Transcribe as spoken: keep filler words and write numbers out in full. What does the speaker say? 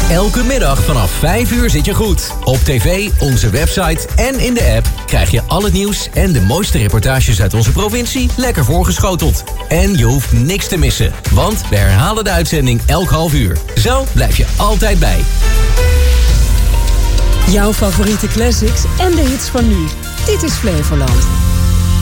Elke middag vanaf vijf uur zit je goed. Op tv, onze website en in de app krijg je al het nieuws en de mooiste reportages uit onze provincie lekker voorgeschoteld. En je hoeft niks te missen, want we herhalen de uitzending elk half uur. Zo blijf je altijd bij. Jouw favoriete classics en de hits van nu. Dit is Flevoland.